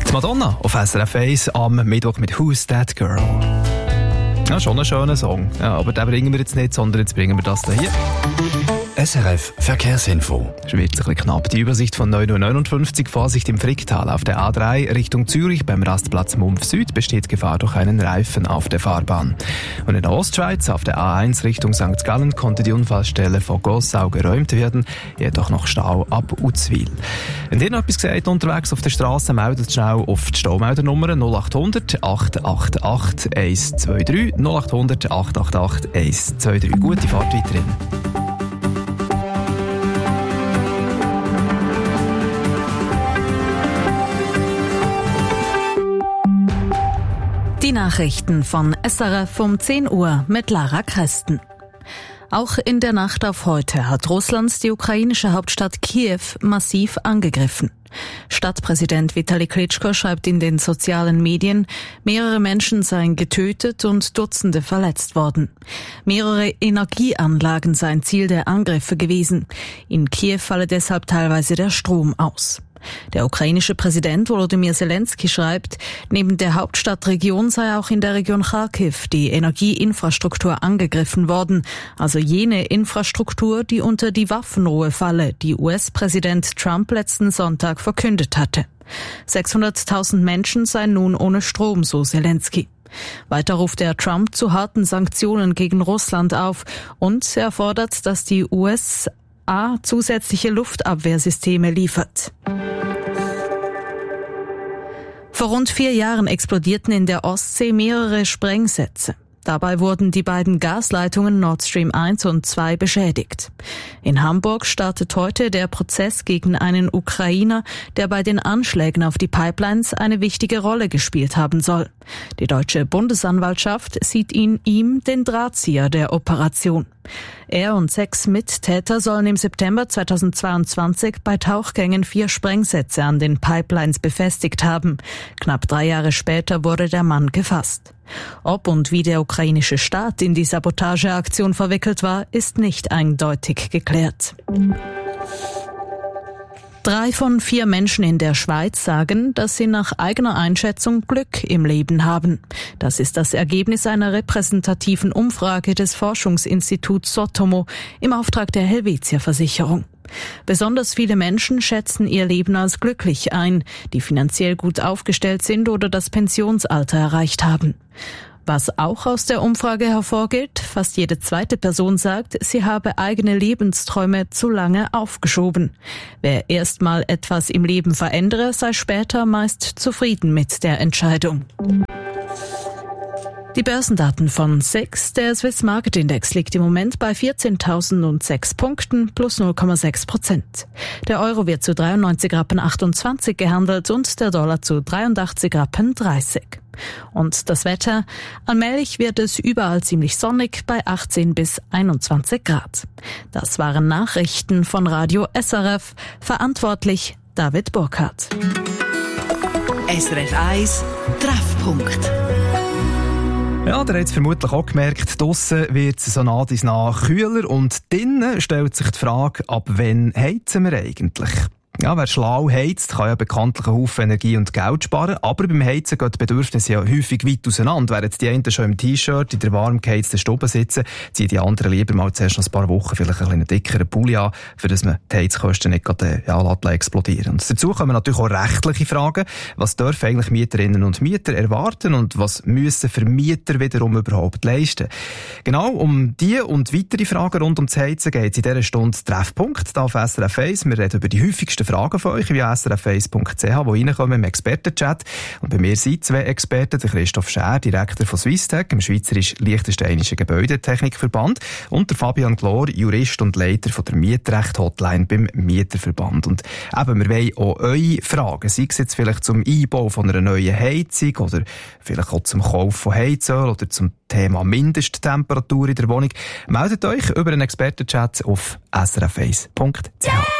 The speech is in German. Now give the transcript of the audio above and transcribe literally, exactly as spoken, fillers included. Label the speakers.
Speaker 1: Die Madonna auf S R F eins am Mittwoch mit «Who's That Girl?». Ja, schon ein schöner Song. Ja, aber den bringen wir jetzt nicht, sondern jetzt bringen wir das hier.
Speaker 2: S R F Verkehrsinfo.
Speaker 1: Es wird ein bisschen knapp. Die Übersicht von neun Uhr neunundfünfzig. Vorsicht im Fricktal. Auf der A drei Richtung Zürich beim Rastplatz Mumpf Süd besteht Gefahr durch einen Reifen auf der Fahrbahn. Und in der Ostschweiz auf der A eins Richtung Sankt Gallen konnte die Unfallstelle von Gossau geräumt werden, jedoch noch Stau ab Uzwil. Wenn ihr noch etwas seht unterwegs auf der Straße, meldet schnell auf die Staumeldernummer null acht hundert acht acht acht eins zwei drei null acht hundert acht acht acht eins zwei drei. Gute Fahrt weiterhin.
Speaker 3: Die Nachrichten von S R F um zehn Uhr mit Lara Kresten. Auch in der Nacht auf heute hat Russland die ukrainische Hauptstadt Kiew massiv angegriffen. Stadtpräsident Vitali Klitschko schreibt in den sozialen Medien, mehrere Menschen seien getötet und Dutzende verletzt worden. Mehrere Energieanlagen seien Ziel der Angriffe gewesen. In Kiew falle deshalb teilweise der Strom aus. Der ukrainische Präsident Volodymyr Zelensky schreibt, neben der Hauptstadtregion sei auch in der Region Charkiw die Energieinfrastruktur angegriffen worden, also jene Infrastruktur, die unter die Waffenruhe falle, die U S-Präsident Trump letzten Sonntag verkündet hatte. sechshunderttausend Menschen seien nun ohne Strom, so Zelensky. Weiter ruft er Trump zu harten Sanktionen gegen Russland auf und er fordert, dass die U S A zusätzliche Luftabwehrsysteme liefert. Vor rund vier Jahren explodierten in der Ostsee mehrere Sprengsätze. Dabei wurden die beiden Gasleitungen Nord Stream eins und zwei beschädigt. In Hamburg startet heute der Prozess gegen einen Ukrainer, der bei den Anschlägen auf die Pipelines eine wichtige Rolle gespielt haben soll. Die deutsche Bundesanwaltschaft sieht in ihm den Drahtzieher der Operation. Er und sechs Mittäter sollen im September zweitausendzweiundzwanzig bei Tauchgängen vier Sprengsätze an den Pipelines befestigt haben. Knapp drei Jahre später wurde der Mann gefasst. Ob und wie der ukrainische Staat in die Sabotageaktion verwickelt war, ist nicht eindeutig geklärt. Drei von vier Menschen in der Schweiz sagen, dass sie nach eigener Einschätzung Glück im Leben haben. Das ist das Ergebnis einer repräsentativen Umfrage des Forschungsinstituts Sotomo im Auftrag der Helvetia-Versicherung. Besonders viele Menschen schätzen ihr Leben als glücklich ein, die finanziell gut aufgestellt sind oder das Pensionsalter erreicht haben. Was auch aus der Umfrage hervorgeht, fast jede zweite Person sagt, sie habe eigene Lebensträume zu lange aufgeschoben. Wer erst mal etwas im Leben verändere, sei später meist zufrieden mit der Entscheidung. Die Börsendaten von S I X. Der Swiss Market Index liegt im Moment bei vierzehntausendsechs Punkten plus null Komma sechs Prozent. Der Euro wird zu dreiundneunzig Rappen achtundzwanzig gehandelt und der Dollar zu dreiundachtzig Rappen dreißig. Und das Wetter? Allmählich wird es überall ziemlich sonnig bei achtzehn bis einundzwanzig Grad. Das waren Nachrichten von Radio S R F. Verantwortlich David Burkhardt.
Speaker 4: S R F eins Treffpunkt.
Speaker 1: Ja, ihr habt es vermutlich auch gemerkt, draussen wird es so nah bis nach kühler und drinnen stellt sich die Frage, ab wann heizen wir eigentlich? Ja, wer schlau heizt, kann ja bekanntlich einen Haufen Energie und Geld sparen, aber beim Heizen gehen die Bedürfnisse ja häufig weit auseinander. Während die einen schon im T-Shirt in der warm geheizten Stube sitzen, ziehen die anderen lieber mal zuerst noch ein paar Wochen vielleicht einen dickeren Pulli an, für dass man die Heizkosten nicht gerade, ja, explodieren. Und dazu kommen natürlich auch rechtliche Fragen. Was dürfen eigentlich Mieterinnen und Mieter erwarten und was müssen Vermieter wiederum überhaupt leisten? Genau um die und weitere Fragen rund ums Heizen geht es in dieser Stunde Treffpunkt hier auf S R F eins. Wir reden über die häufigsten Fragen von euch via s r f eins punkt c h, die reinkommen im Expertenchat. Und bei mir sind zwei Experten, der Christoph Schär, Direktor von Swisstech, im Schweizerisch-Liechtensteinischen Gebäudetechnikverband, und der Fabian Glor, Jurist und Leiter von der Mietrecht-Hotline beim Mieterverband. Und eben, wir wollen auch eure Fragen, sei es jetzt vielleicht zum Einbau von einer neuen Heizung oder vielleicht auch zum Kauf von Heizöl oder zum Thema Mindesttemperatur in der Wohnung. Meldet euch über einen Expertenchat auf s r f eins punkt c h.